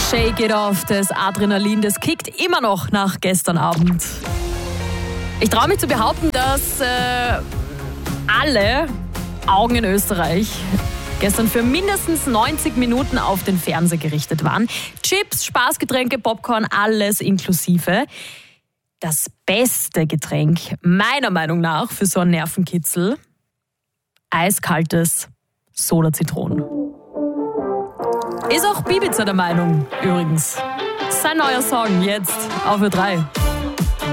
Shake It Off, das Adrenalin, das kickt immer noch nach gestern Abend. Ich traue mich zu behaupten, dass alle Augen in Österreich gestern für mindestens 90 Minuten auf den Fernseher gerichtet waren. Chips, Spaßgetränke, Popcorn, alles inklusive. Das beste Getränk, meiner Meinung nach, für so einen Nervenkitzel, eiskaltes Soda-Zitron. Ist auch Bibiza der Meinung, übrigens. Sein neuer Song jetzt auf Ö3.